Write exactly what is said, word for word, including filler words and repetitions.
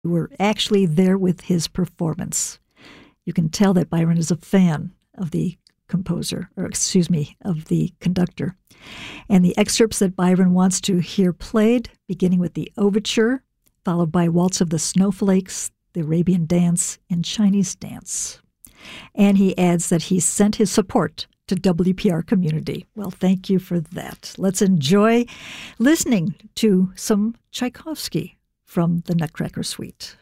were actually there with his performance. You can tell that Byron is a fan of the composer, or excuse me, of the conductor. And the excerpts that Byron wants to hear played, beginning with the overture, followed by Waltz of the Snowflakes, the Arabian Dance, and Chinese Dance. And he adds that he sent his support to W P R Community. Well, thank you for that. Let's enjoy listening to some Tchaikovsky from the Nutcracker Suite.